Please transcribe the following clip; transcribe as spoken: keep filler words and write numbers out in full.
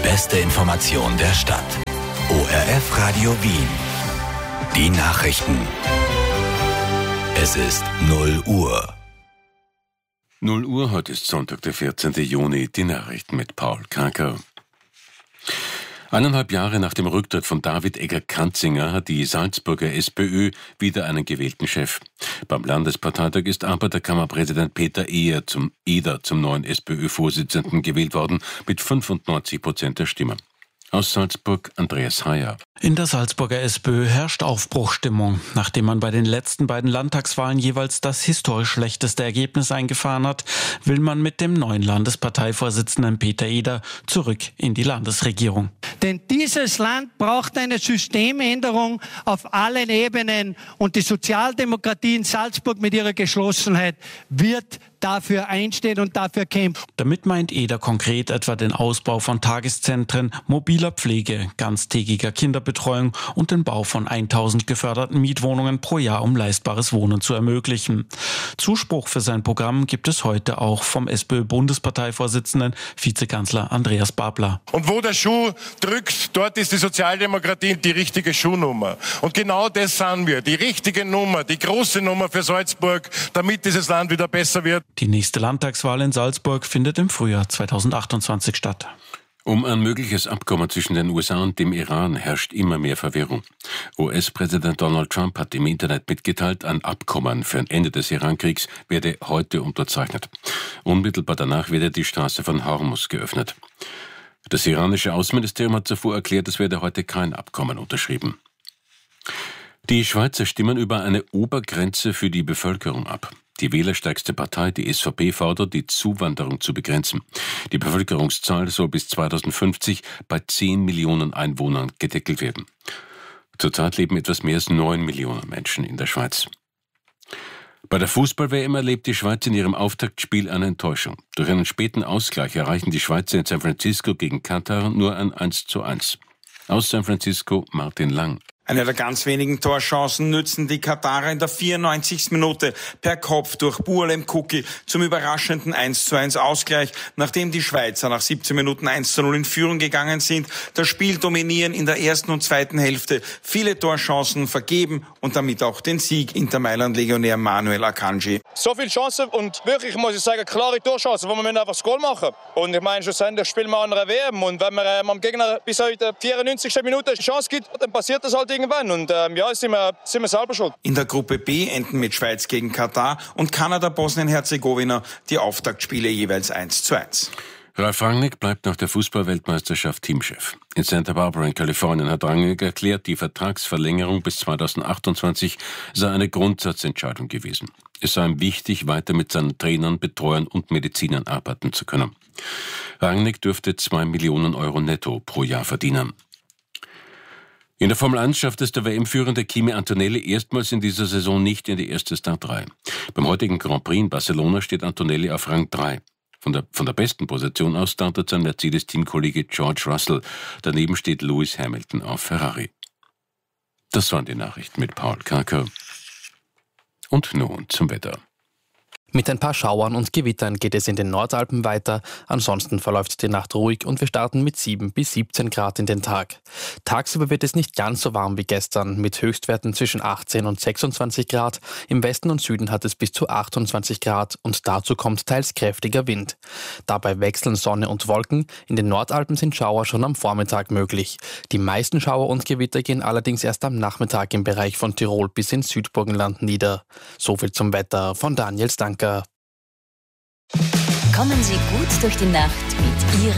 beste Information der Stadt. O R F Radio Wien. Die Nachrichten. Es ist null Uhr. null Uhr, heute ist Sonntag, der vierzehnten Juni. Die Nachrichten mit Paul Kraker. Eineinhalb Jahre nach dem Rücktritt von David Egger-Kranzinger hat die Salzburger SPÖ wieder einen gewählten Chef. Beim Landesparteitag ist Arbeiterkammerpräsident Peter Eher zum Eder zum neuen SPÖ-Vorsitzenden gewählt worden mit fünfundneunzig Prozent der Stimmen. Aus Salzburg Andreas Heyer. In der Salzburger SPÖ herrscht Aufbruchstimmung. Nachdem man bei den letzten beiden Landtagswahlen jeweils das historisch schlechteste Ergebnis eingefahren hat, will man mit dem neuen Landesparteivorsitzenden Peter Eder zurück in die Landesregierung. Denn dieses Land braucht eine Systemänderung auf allen Ebenen und die Sozialdemokratie in Salzburg mit ihrer Geschlossenheit wird dafür einstehen und dafür kämpfen. Damit meint Eder konkret etwa den Ausbau von Tageszentren, mobiler Pflege, ganztägiger Kinderbetreuung und den Bau von tausend geförderten Mietwohnungen pro Jahr, um leistbares Wohnen zu ermöglichen. Zuspruch für sein Programm gibt es heute auch vom SPÖ-Bundesparteivorsitzenden, Vizekanzler Andreas Babler. Und wo der Schuh drückt, dort ist die Sozialdemokratie die richtige Schuhnummer. Und genau das sind wir, die richtige Nummer, die große Nummer für Salzburg, damit dieses Land wieder besser wird. Die nächste Landtagswahl in Salzburg findet im Frühjahr zweitausendachtundzwanzig statt. Um ein mögliches Abkommen zwischen den U S A und dem Iran herrscht immer mehr Verwirrung. U S-Präsident Donald Trump hat im Internet mitgeteilt, ein Abkommen für ein Ende des Irankriegs werde heute unterzeichnet. Unmittelbar danach werde die Straße von Hormuz geöffnet. Das iranische Außenministerium hat zuvor erklärt, es werde heute kein Abkommen unterschrieben. Die Schweizer stimmen über eine Obergrenze für die Bevölkerung ab. Die wählerstärkste Partei, die S V P, fordert, die Zuwanderung zu begrenzen. Die Bevölkerungszahl soll bis zweitausendfünfzig bei zehn Millionen Einwohnern gedeckelt werden. Zurzeit leben etwas mehr als neun Millionen Menschen in der Schweiz. Bei der Fußball-W M erlebt die Schweiz in ihrem Auftaktspiel eine Enttäuschung. Durch einen späten Ausgleich erreichen die Schweizer in San Francisco gegen Katar nur ein eins zu eins. Aus San Francisco Martin Lang. Eine der ganz wenigen Torchancen nützen die Katarer in der vierundneunzigsten Minute per Kopf durch Bualem Kuki zum überraschenden eins zu eins Ausgleich, nachdem die Schweizer nach siebzehn Minuten eins zu null in Führung gegangen sind, das Spiel dominieren in der ersten und zweiten Hälfte, viele Torchancen vergeben und damit auch den Sieg Inter Mailand-Legionär Manuel Akanji. So viele Chancen und wirklich, muss ich sagen, klare Torchancen, wo wir einfach das Goal machen. Und ich meine, schlussendlich spielen wir an einer W M und wenn man ähm, am Gegner bis heute vierundneunzigsten Minute eine Chance gibt, dann passiert das halt irgendwann. Und ähm, ja, sind wir, sind wir selber schuld. In der Gruppe B enden mit Schweiz gegen Katar und Kanada Bosnien-Herzegowina die Auftaktspiele jeweils eins zu eins. Ralf Rangnick bleibt nach der Fußball-Weltmeisterschaft Teamchef. In Santa Barbara in Kalifornien hat Rangnick erklärt, die Vertragsverlängerung bis zweitausendachtundzwanzig sei eine Grundsatzentscheidung gewesen. Es sei ihm wichtig, weiter mit seinen Trainern, Betreuern und Medizinern arbeiten zu können. Rangnick dürfte zwei Millionen Euro netto pro Jahr verdienen. In der Formel eins schafft es der W M-führende Kimi Antonelli erstmals in dieser Saison nicht in die erste Startreihe. Beim heutigen Grand Prix in Barcelona steht Antonelli auf Rang drei. Von der, von der besten Position aus startet sein Mercedes-Teamkollege George Russell. Daneben steht Lewis Hamilton auf Ferrari. Das waren die Nachrichten mit Paul Kraker. Und nun zum Wetter. Mit ein paar Schauern und Gewittern geht es in den Nordalpen weiter. Ansonsten verläuft die Nacht ruhig und wir starten mit sieben bis siebzehn Grad in den Tag. Tagsüber wird es nicht ganz so warm wie gestern, mit Höchstwerten zwischen achtzehn und sechsundzwanzig Grad. Im Westen und Süden hat es bis zu achtundzwanzig Grad und dazu kommt teils kräftiger Wind. Dabei wechseln Sonne und Wolken. In den Nordalpen sind Schauer schon am Vormittag möglich. Die meisten Schauer und Gewitter gehen allerdings erst am Nachmittag im Bereich von Tirol bis ins Südburgenland nieder. Soviel zum Wetter von Daniel Stanker. Kommen Sie gut durch die Nacht mit Ihrem